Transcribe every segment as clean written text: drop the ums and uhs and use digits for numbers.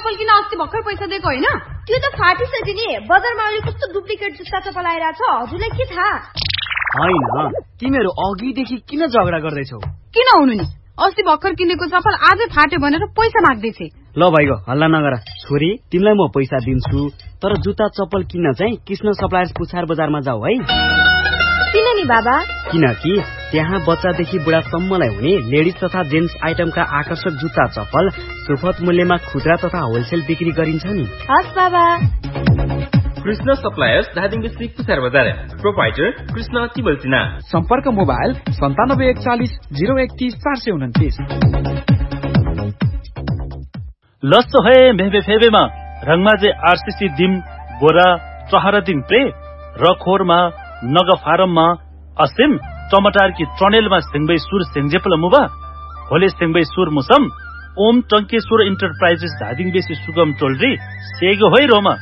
चप्पल किन अस्ति भर्खर पैसा दिएको होइन? त्यो त फाटिसक्यो नि। बजारमा अहिले कस्तो डुप्लिकेट जुत्ता चप्पल आइरहेछ, हजुरलाई के थाहा? होइन, तिमीहरू अघिदेखि किन झगडा गर्दैछौ? किन हुनु नि, अस्ति भर्खर किनेको चप्पल आजै फाट्यो भनेर पैसा माग्दैछे। ल भाइको हल्ला नगर। छोरी, तिमीलाई म पैसा दिन्छु, तर जुत्ता चप्पल किन्न चाहिँ कृष्ण सप्लायर्स पुछार बजारमा जाऊ है। किन नि बाबा? किनकि त्यहाँ बच्चादेखि बुढासम्मलाई हुने लेडिज तथा जेन्ट्स आइटमका आकर्षक जुत्ता चप्पल सुपथ मूल्यमा खुद्रा तथा होलसेल बिक्री गरिन्छ नि। हस् बाबा। कृष्ण सप्लायर्स धादिङ डिस्ट्रिक्ट पुछार बजार। प्रोपाइटर कृष्ण तिमलसिना। सम्पर्क मोबाइल 9741 031 429। लस्सो है मेबे फेबेमा रंगमाजे आरसीसी दिम बोरा चहरा दिम प्रे रखोरमा नग फारममा असिम टमाटर की ट्रनेलमा सिंगबै सुर सेंजेपल मुबा होले सिंगबै सुर मुसम ओम टंकेश्वर एन्टरप्राइजेस धादिङ बेसी सुगम टोलरी सेगो होय रोमा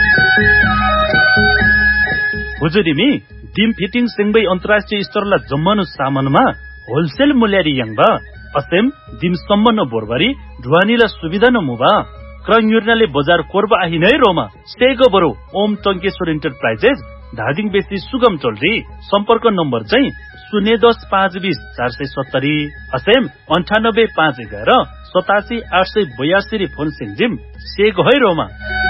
हुजुरिमी डिम फिटिङ सिंगबै अन्तर्राष्ट्रिय स्तरला जम्मनु सामानमा होलसेल मूल्यरी यंगबा असेम दिम सम्मन बोरबरी ढुवानीला सुविधा न मुबा क्रंयुर्नाले बजार कोरबा आहि नै रोमा सेगो बरो ओम टंकेश्वर एन्टरप्राइजेस धादिङ बेसी सुगम टोलरी सम्पर्क नम्बर चाहिँ 010 470 असेम 98 511 87 882 फोन सिंजिम सेगो है रोमा।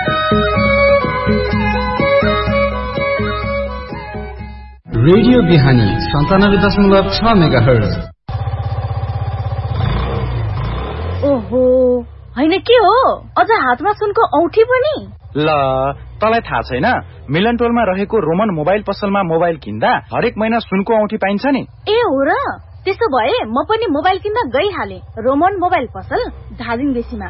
रेडियो बिहानी 97.6 मेगाहर्ज। ओहो, हैन के हो? अझ हातमा सुनको औठी पनि? ल, तँलाई थाहा छैन? मिलन टोलमा रहेको रोमन मोबाइल पसलमा मोबाइल किन्दा हरेक महिना सुनको औठी पाइन्छ नि। ए हो र? त्यसो भए म पनि मोबाइल किन्न गइहाले। रोमन मोबाइल पसल धादिङ बेसीमा।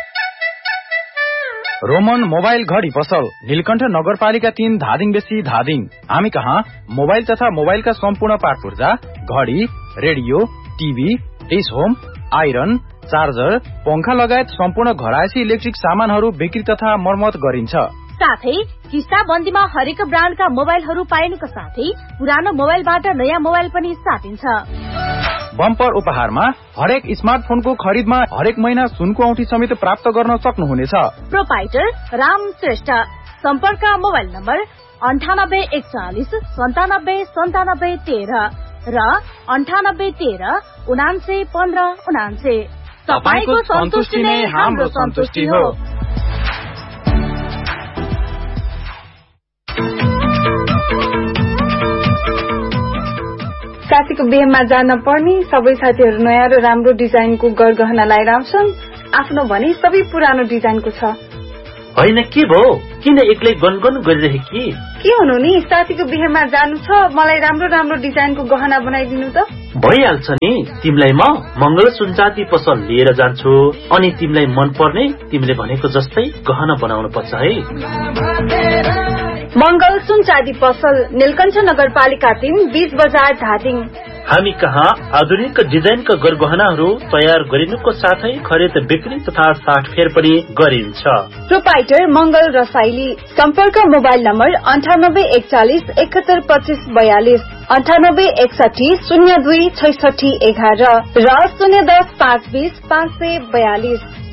रोमन मोबाइल घडी पसल नीलकण्ठ नगरपालिका 3 धादिङ बेसी धादिङ। हामी कहाँ मोबाइल तथा मोबाइलका सम्पूर्ण पार्ट पुर्जा, घडी, radio, TV, dish home, iron, charger, पंखा लगायत सम्पूर्ण घरायसी इलेक्ट्रिक सामानहरू बिक्री तथा मर्मत गरिन्छ। साथै किस्ता बन्दीमा हरेक ब्रान्डका मोबाइलहरू पाइनुका साथै पुरानो मोबाइलबाट नयाँ मोबाइल पनि साटिन्छ। बम्पर उपहारमा हरेक स्मार्टफोनको खरिदमा हरेक महिना सुनको औठी समेत प्राप्त गर्न सक्नुहुनेछ। प्रोपाइटर राम श्रेष्ठ। सम्पर्क मोबाइल नम्बर 9841 97 97 13 र 98 13 79 15 79। तपाईको सन्तुष्टि नै हाम्रो सन्तुष्टि हो। साथीको बिहेमा जान पर्ने सबै साथीहरू नयाँ र राम्रो डिजाइनको गरगहना लगाएर आउँछन्। आफ्नो भने सबै पुरानो डिजाइनको छ। होइन के भयो? किन एक्लै गनगन गरिरहेकी? के हुनु नि, साथीको बिहेमा जानु छ, मलाई राम्रो राम्रो डिजाइनको गहना बनाइदिनु त। भइहाल्छ नि, तिमीलाई म मंगल सुनचाँदी पसल लिएर जान्छु अनि तिमीलाई मन पर्ने तिमीले भनेको जस्तै गहना बनाउनु पर्छ है। मंगल सुनचाँदी पसल नीलकण्ठ नगरपालिका 3 बीच बजार धादिङ। हामी कहाँ आधुनिक डिजाइनका गरगहनाहरू तयार गरिनुको साथै खरिद बिक्री तथा साटफेर पनि गरिन्छ। प्रोपाइटर मंगल रसाइली। सम्पर्क मोबाइल नम्बर 9841 71 25 42 9861 02 66 11 र 010 520 542।